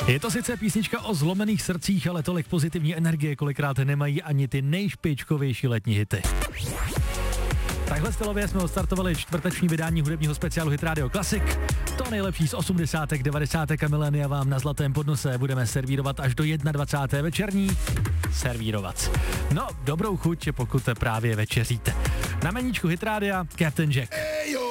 Je to sice písnička o zlomených srdcích, ale tolik pozitivní energie kolikrát nemají ani ty nejšpičkovější letní hity. Takhle stylově jsme odstartovali čtvrteční vydání hudebního speciálu Hit Radio Classic. To nejlepší z 80., 90. a milénia vám na zlatém podnose budeme servírovat až do 21. večerní. Servírovat. No, dobrou chuť, pokud právě večeříte. Na meníčku Hit Radia Captain Jack.